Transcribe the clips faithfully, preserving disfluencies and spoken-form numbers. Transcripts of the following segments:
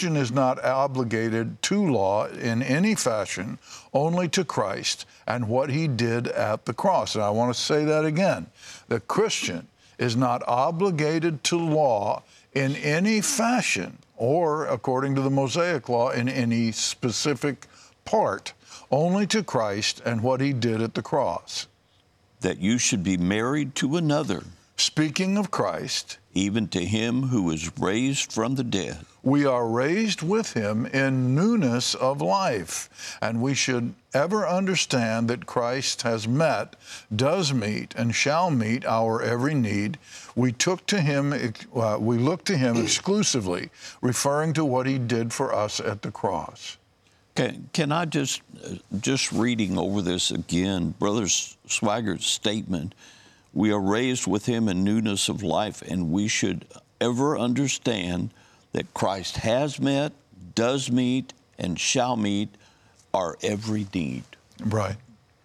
Christian is not obligated to law in any fashion, only to Christ and what he did at the cross. And I want to say that again. The Christian is not obligated to law in any fashion, or according to the Mosaic law, in any specific part, only to Christ and what he did at the cross. That you should be married to another. Speaking of Christ, even to him who was raised from the dead. We are raised with him in newness of life, and we should ever understand that Christ has met, does meet, and shall meet our every need. We took to him, uh, we look to him exclusively, referring to what he did for us at the cross. Can, can I just, uh, just reading over this again, Brother Swiggert's statement, we are raised with him in newness of life, and we should ever understand that Christ has met, does meet, and shall meet our every need. Right.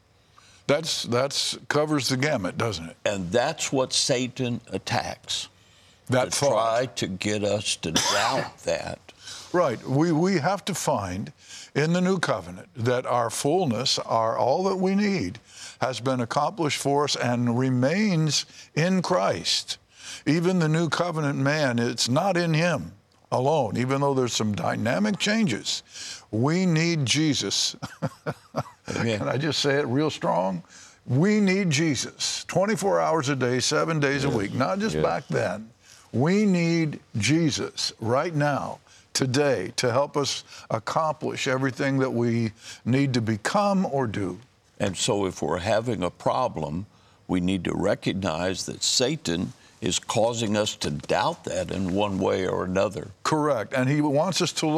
That's that's covers the gamut, doesn't it? And that's what Satan attacks. That to thought. try to get us to doubt that. Right. We we have to find in the new covenant that our fullness, our all that we need, has been accomplished for us and remains in Christ. Even the new covenant man, it's not in him alone, even though there's some dynamic changes. We need Jesus. Can I just say it real strong? We need Jesus twenty-four hours a day, seven days yes. a week, not just yes. back then. We need Jesus right now, today, to help us accomplish everything that we need to become or do. And so if we're having a problem, we need to recognize that Satan is causing us to doubt that in one way or another. Correct. And he wants us to look